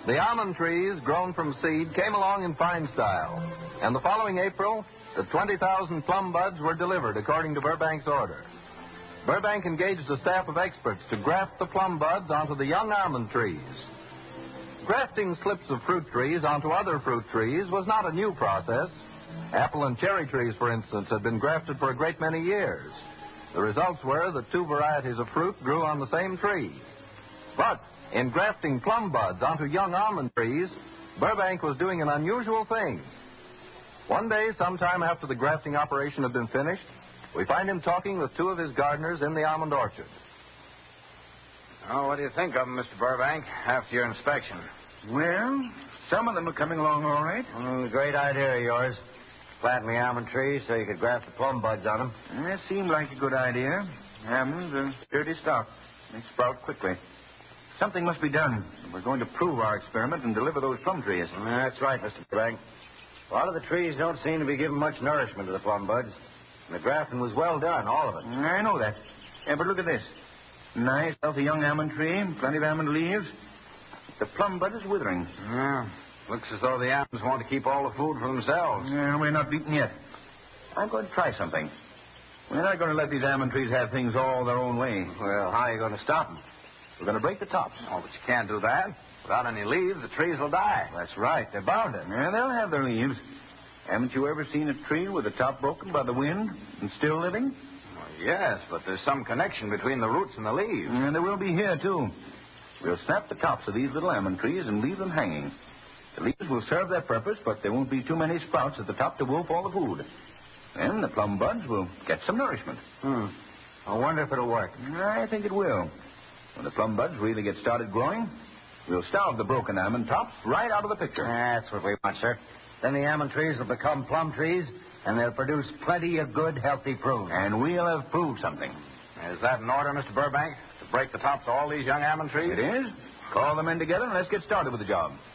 The almond trees, grown from seed, came along in fine style. And the following April, the 20,000 plum buds were delivered according to Burbank's order. Burbank engaged a staff of experts to graft the plum buds onto the young almond trees. Grafting slips of fruit trees onto other fruit trees was not a new process. Apple and cherry trees, for instance, had been grafted for a great many years. The results were that two varieties of fruit grew on the same tree. But in grafting plum buds onto young almond trees, Burbank was doing an unusual thing. One day, sometime after the grafting operation had been finished, we find him talking with two of his gardeners in the almond orchard. Oh, what do you think of them, Mr. Burbank, after your inspection? Well, some of them are coming along all right. Great idea of yours. Planting the almond trees so you could graft the plum buds on them. That seemed like a good idea. Almonds are sturdy stock. They sprout quickly. Something must be done. We're going to prove our experiment and deliver those plum trees. That's right, Mr. Burbank. A lot of the trees don't seem to be giving much nourishment to the plum buds. And the grafting was well done, all of it. I know that. Yeah, but look at this. Nice, healthy young almond tree, plenty of almond leaves. The plum bud is withering. Yeah. Looks as though the almonds want to keep all the food for themselves. Yeah, we're not beaten yet. I'm going to try something. We're not going to let these almond trees have things all their own way. Well, how are you going to stop them? We're going to break the tops. Oh, but you can't do that. Without any leaves, the trees will die. That's right. They're bound to. Yeah, they'll have their leaves. Haven't you ever seen a tree with the top broken by the wind and still living? Well, yes, but there's some connection between the roots and the leaves. And there will be here, too. We'll snap the tops of these little almond trees and leave them hanging. The leaves will serve their purpose, but there won't be too many sprouts at the top to wolf all the food. Then the plum buds will get some nourishment. I wonder if it'll work. I think it will. When the plum buds really get started growing, we'll starve the broken almond tops right out of the picture. That's what we want, sir. Then the almond trees will become plum trees, and they'll produce plenty of good, healthy prunes. And we'll have proved something. Is that in order, Mr. Burbank? To break the tops of all these young almond trees? It is. Call the men together and let's get started with the job.